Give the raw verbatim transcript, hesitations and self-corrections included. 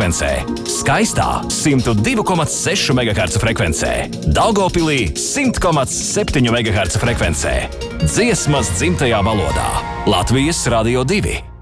frekvencē, Skaistā simt divi komats seši megaherca frekvencē, Daugavpilī simt komats septiņi megaherca frekvencē. Dziesmas dzimtajā valodā. Latvijas Radio divi.